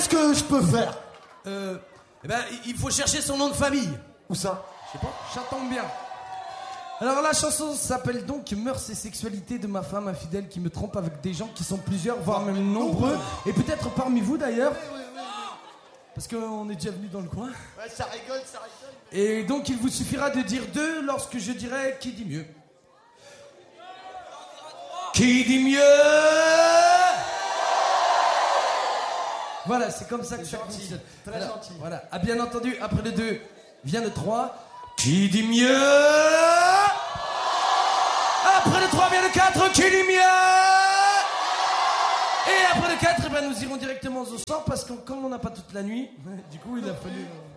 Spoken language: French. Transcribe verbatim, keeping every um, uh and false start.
qu'est-ce que je peux faire? Euh, eh ben, il faut chercher son nom de famille. Où ça? Je sais pas. Ça tombe bien. Alors la chanson s'appelle donc Mœurs et sexualité de ma femme infidèle qui me trompe avec des gens qui sont plusieurs, voire même nombreux, et peut-être parmi vous d'ailleurs. Parce qu'on est déjà venu dans le coin. Ouais, ça rigole, ça rigole. Et donc il vous suffira de dire deux lorsque je dirai qui dit mieux. Qui dit mieux? Voilà, c'est comme ça que ça fonctionne. Très Voilà, gentil. Voilà. Ah, bien entendu, après le deux vient le trois. Qui dit mieux? Après le trois vient le quatre. Qui dit mieux? Et après le quatre, eh ben, nous irons directement au sang parce que comme on n'a pas toute la nuit, du coup il a fallu...